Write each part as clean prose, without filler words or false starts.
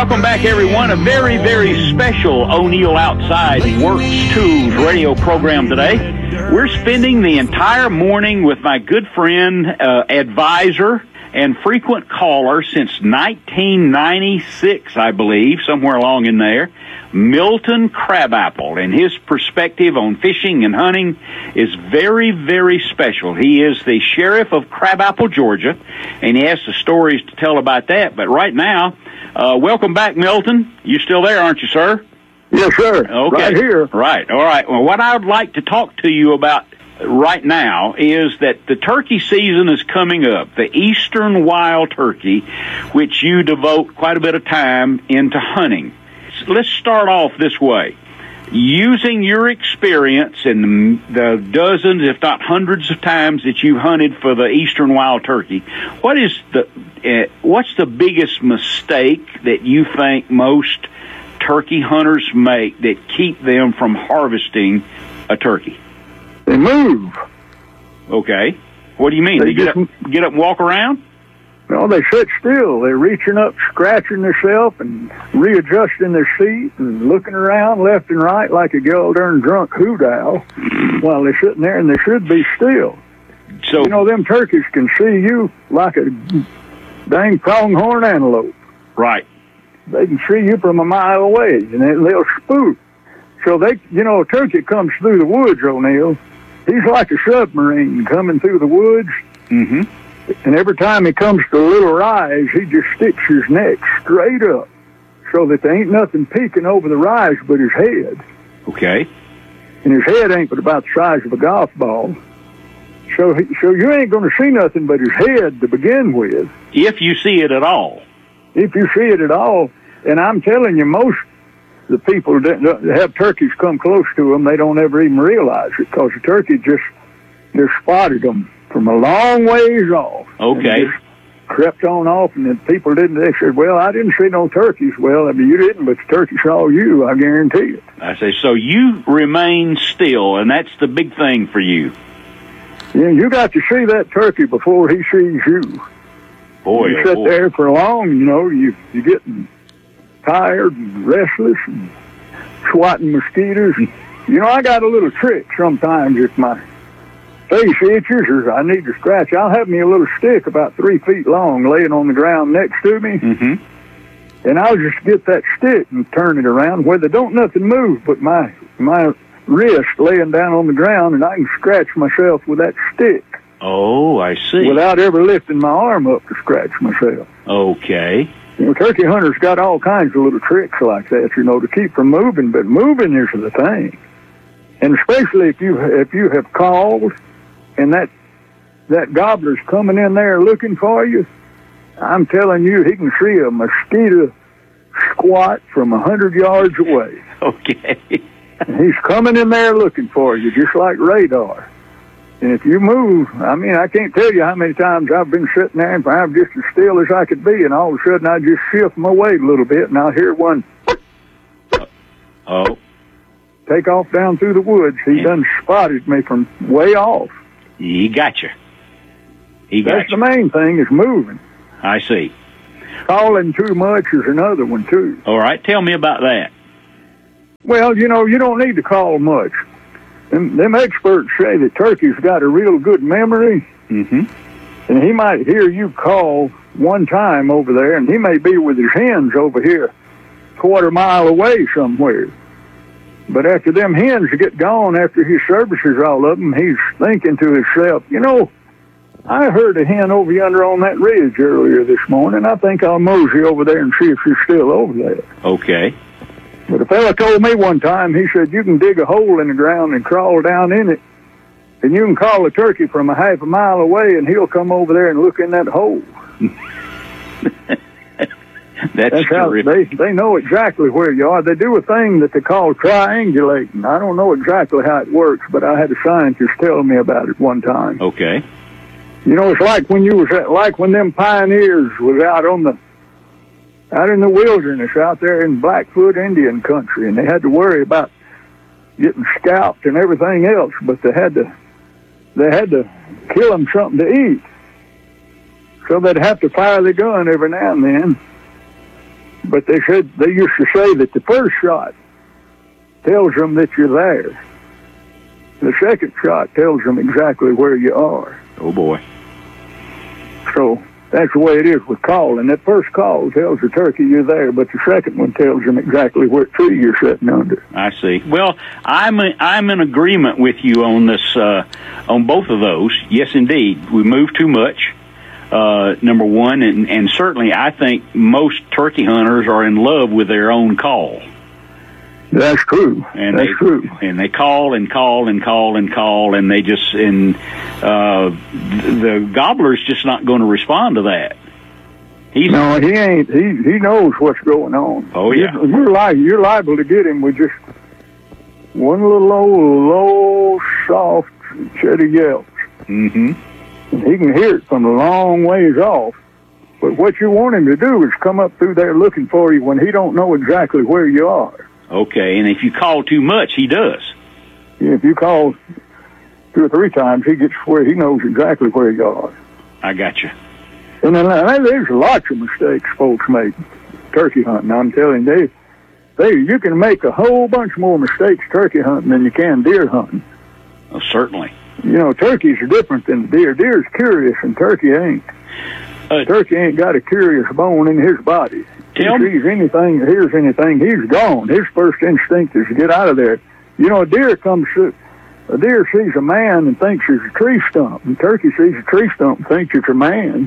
Welcome back, everyone. A very, very special O'Neill Outside Works Tools radio program today. We're spending the entire morning with my good friend, advisor, and frequent caller since 1996, I believe, somewhere along in there, Milton Crabapple, and his perspective on fishing and hunting is very, very special. He is the sheriff of Crabapple, Georgia, and he has the stories to tell about that. But right now, welcome back, Milton. You still there, aren't you, sir? Yes, sir. Okay. Right here. Right. All right. Well, what I would like to talk to you about right now is that the turkey season is coming up, the eastern wild turkey, which you devote quite a bit of time into hunting. So let's start off this way. Using your experience in the dozens, if not hundreds of times that you've hunted for the eastern wild turkey, what's the biggest mistake that you think most turkey hunters make that keep them from harvesting a turkey? They move. Okay. What do you mean? They get up and walk around? No, they sit still. They're reaching up, scratching themselves, and readjusting their seat and looking around left and right like a darn drunk hoot owl while they're sitting there, and they should be still. So, you know, them turkeys can see you like a dang pronghorn antelope. Right. They can see you from a mile away, and they'll spook. So a turkey comes through the woods, O'Neill. He's like a submarine coming through the woods. Mm-hmm. And every time he comes to a little rise, he just sticks his neck straight up so that there ain't nothing peeking over the rise but his head. Okay. And his head ain't but about the size of a golf ball. So you ain't going to see nothing but his head to begin with. If you see it at all. If you see it at all. And I'm telling you, most the people that have turkeys come close to them, they don't ever even realize it because the turkey just spotted them from a long ways off. Okay. And just crept on off, and then people didn't. They said, well, I didn't see no turkeys. Well, I mean, you didn't, but the turkey saw you, I guarantee it. I say, so you remain still, and that's the big thing for you. Yeah, you got to see that turkey before he sees you. Boy, you sit there for long, you're getting tired and restless and swatting mosquitoes. I got a little trick sometimes if my face itches or I need to scratch. I'll have me a little stick about 3 feet long laying on the ground next to me. Mm-hmm. And I'll just get that stick and turn it around where there don't nothing move but my wrist laying down on the ground, and I can scratch myself with that stick. Oh, I see. Without ever lifting my arm up to scratch myself. Okay. Turkey hunters got all kinds of little tricks like that, to keep from moving, but moving is the thing. And especially if you have called and that gobbler's coming in there looking for you, I'm telling you, he can see a mosquito squat from 100 yards away. Okay. And he's coming in there looking for you, just like radar. And if you move, I can't tell you how many times I've been sitting there and I'm just as still as I could be, and all of a sudden I just shift my weight a little bit, and I'll hear one take off down through the woods. He done spotted me from way off. He got you. That's the main thing, is moving. I see. Calling too much is another one, too. All right, tell me about that. Well, you don't need to call much. Them experts say that turkey's got a real good memory. Mm-hmm. And he might hear you call one time over there, and he may be with his hens over here, quarter mile away somewhere. But after them hens get gone, after he services all of them, he's thinking to himself, I heard a hen over yonder on that ridge earlier this morning. I think I'll mosey over there and see if she's still over there. Okay. But a fella told me one time, he said, you can dig a hole in the ground and crawl down in it, and you can call a turkey from a half a mile away, and he'll come over there and look in that hole. That's how they know exactly where you are. They do a thing that they call triangulating. I don't know exactly how it works, but I had a scientist tell me about it one time. Okay. It's like when them pioneers was out in the wilderness out there in Blackfoot Indian country, and they had to worry about getting scalped and everything else, but they had to kill them something to eat. So they'd have to fire the gun every now and then. But they used to say that the first shot tells them that you're there. The second shot tells them exactly where you are. Oh, boy. So that's the way it is with calling. That first call tells the turkey you're there, but the second one tells them exactly what tree you're sitting under. I see. Well, I'm in agreement with you on this, on both of those. Yes, indeed. We move too much, number one, and certainly I think most turkey hunters are in love with their own call. That's true. That's true. And they call and call and call and call, and they just the gobbler's just not going to respond to that. No, he ain't. He knows what's going on. Oh yeah. You're liable to get him with just one little low, soft set of yelps. Mm-hmm. He can hear it from a long ways off. But what you want him to do is come up through there looking for you when he don't know exactly where you are. Okay, and if you call too much, he does. Yeah, if you call 2 or 3 times, he gets where he knows exactly where you are. I got you. And then there's lots of mistakes folks make turkey hunting. I'm telling you, you can make a whole bunch more mistakes turkey hunting than you can deer hunting. Oh, certainly. You know, turkeys are different than deer. Deer's curious, and turkey ain't. Turkey ain't got a curious bone in his body. He sees anything, hears anything, he's gone. His first instinct is to get out of there. You know, a deer sees a man and thinks it's a tree stump, and turkey sees a tree stump and thinks it's a man.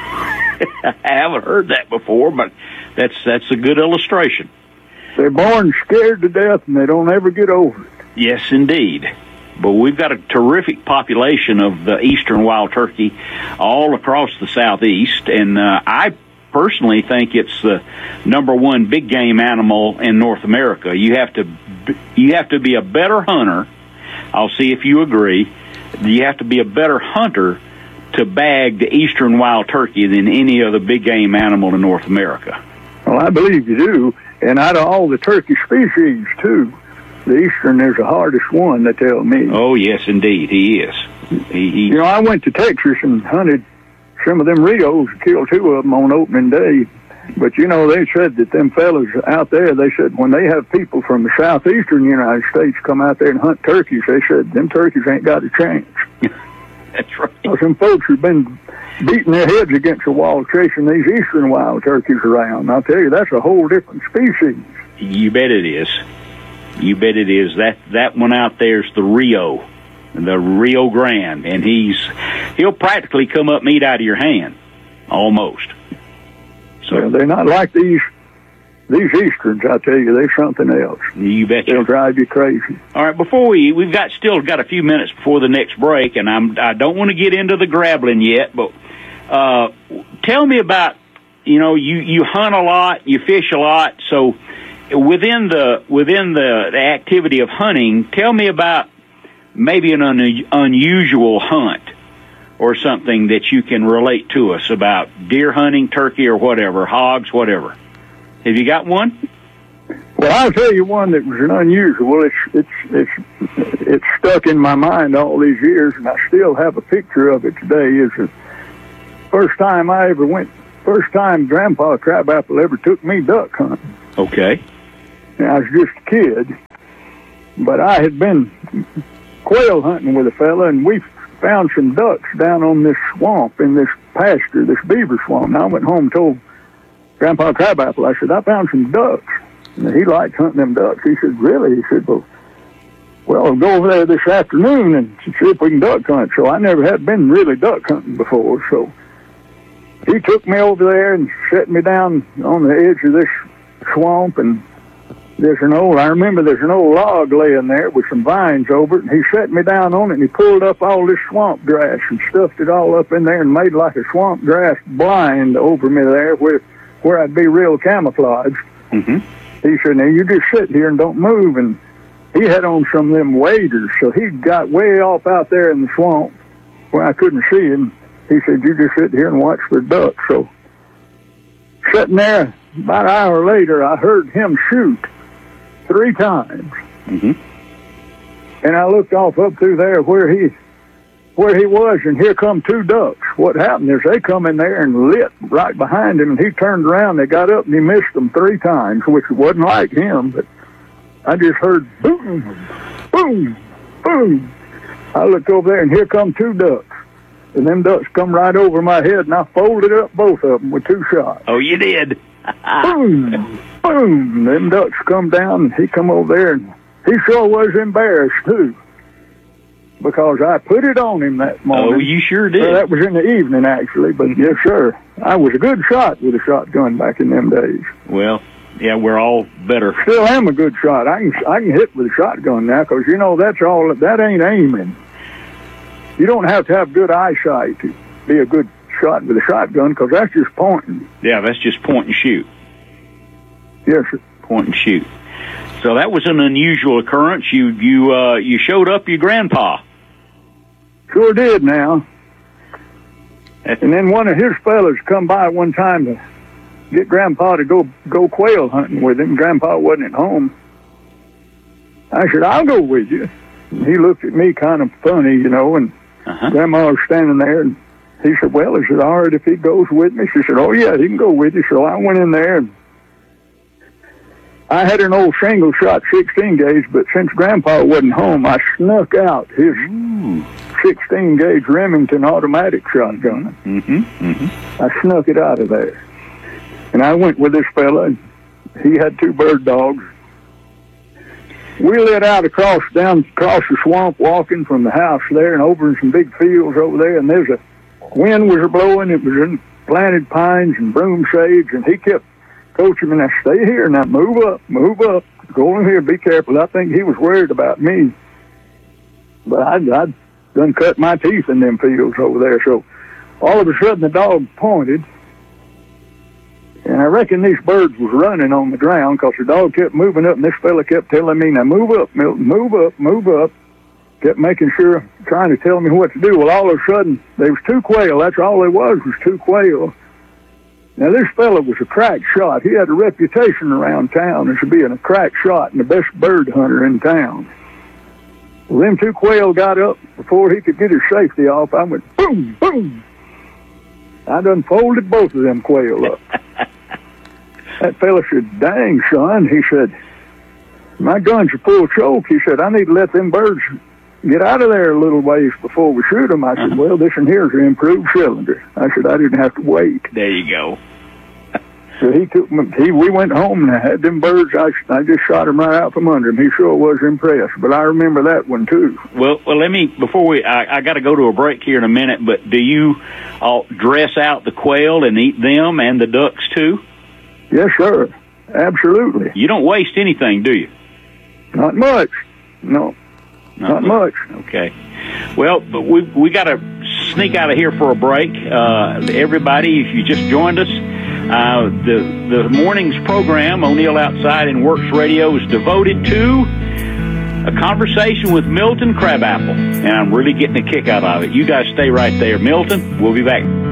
I haven't heard that before, but that's a good illustration. They're born scared to death, and they don't ever get over it. Yes, indeed. But we've got a terrific population of the eastern wild turkey all across the southeast, and I personally think it's the number one big game animal in North America. You have to be a better hunter. I'll see if you agree. You have to be a better hunter to bag the eastern wild turkey than any other big game animal in North America. Well, I believe you do, and out of all the turkey species too, the eastern is the hardest one, they tell me. Oh yes, indeed, he is. You know, I went to Texas and hunted some of them Rios, killed 2 of them on opening day. But, you know, they said that them fellas out there, they said when they have people from the southeastern United States come out there and hunt turkeys, they said them turkeys ain't got a chance. That's right. Well, some folks have been beating their heads against the wall chasing these eastern wild turkeys around. I'll tell you, that's a whole different species. You bet it is. You bet it is. That one out there is the Rio Grande, and he'll practically come up and eat out of your hand, almost. So well, they're not like these easterns. I tell you, they're something else. You bet. They'll drive you crazy. All right, before we've still got a few minutes before the next break, and I don't want to get into the grabbling yet, but tell me about, you know, you hunt a lot, you fish a lot, so within the activity of hunting, tell me about maybe an unusual hunt or something that you can relate to us about deer hunting, turkey, or whatever, hogs, whatever. Have you got one? Well, I'll tell you one that was an unusual. It's stuck in my mind all these years, and I still have a picture of it today. Is the first time Grandpa Crabapple ever took me duck hunting. Okay. Now, I was just a kid, but I had been quail hunting with a fella, and we found some ducks down on this swamp in this pasture, this beaver swamp. And I went home and told Grandpa Crabapple, I said, I found some ducks. And he liked hunting them ducks. He said, really? He said, well, I'll go over there this afternoon and see if we can duck hunt. So I never had been really duck hunting before. So he took me over there and set me down on the edge of this swamp, and there's an old log laying there with some vines over it, and he set me down on it, and he pulled up all this swamp grass and stuffed it all up in there and made like a swamp grass blind over me there where I'd be real camouflaged. Mm-hmm. He said, now you just sit here and don't move, and he had on some of them waders, so he got way off out there in the swamp where I couldn't see him. He said, you just sit here and watch for ducks. So sitting there, about an hour later, I heard him shoot 3 times. Mm-hmm. And I looked off up through there where he where he was, and here come two ducks. What happened is they come in there and lit right behind him, and he turned around. They got up, and he missed them 3 times, which wasn't like him, but I just heard boom, boom, boom. I looked over there, and here come 2 ducks. And them ducks come right over my head, and I folded up both of them with 2 shots. Oh, you did? Boom, boom. Them ducks come down, and he come over there, and he sure was embarrassed, too, because I put it on him that morning. Oh, you sure did. Well, that was in the evening, actually, but yes, sir. I was a good shot with a shotgun back in them days. Well, yeah, we're all better. Still am a good shot. I can hit with a shotgun now, because, you know, that ain't aiming. You don't have to have good eyesight to be a good shot with a shotgun, because that's just pointing. Yeah, that's just point and shoot. Yes, sir. Point and shoot. So that was an unusual occurrence. You showed up your grandpa. Sure did now. And then one of his fellas come by one time to get Grandpa to go quail hunting with him. Grandpa wasn't at home. I said, I'll go with you. And he looked at me kind of funny, you know, and Grandma was standing there, and he said, well, is it all right if he goes with me? She said, oh, yeah, he can go with you. So I went in there, and I had an old single shot 16 gauge, but since Grandpa wasn't home, I snuck out his 16 gauge Remington automatic shotgun. I snuck it out of there. And I went with this fella, and he had 2 bird dogs. We lit out down across the swamp, walking from the house there and over in some big fields over there, and there's a wind was blowing. It was in planted pines and broom sage, and he kept coaching me, now stay here, now move up, go in here, be careful. I think he was worried about me, but I'd done cut my teeth in them fields over there. So all of a sudden the dog pointed, and I reckon these birds was running on the ground, because the dog kept moving up, and this fella kept telling me, now move up, Milton, move up. Kept making sure, trying to tell me what to do. Well, all of a sudden, there was 2 quail. That's all there was 2 quail. Now, this fella was a crack shot. He had a reputation around town as being a crack shot and the best bird hunter in town. Well, them 2 quail got up before he could get his safety off. I went, boom, boom. I done folded both of them quail up. That fella said, dang, son. He said, my gun's a full choke. He said, I need to let them birds get out of there a little ways before we shoot them. I said, well, this one here's an improved cylinder. I said, I didn't have to wait. There you go. So he took me, we went home, and I had them birds. I just shot them right out from under him. He sure was impressed. But I remember that one, too. Well, let me, before I got to go to a break here in a minute, but do you all dress out the quail and eat them and the ducks, too? Yes, sir. Absolutely. You don't waste anything, do you? Not much. No. Not much. Okay. Well, but we got to sneak out of here for a break. Everybody, if you just joined us, the morning's program, O'Neill Outside and Works Radio, is devoted to a conversation with Milton Crabapple, and I'm really getting a kick out of it. You guys stay right there. Milton, we'll be back.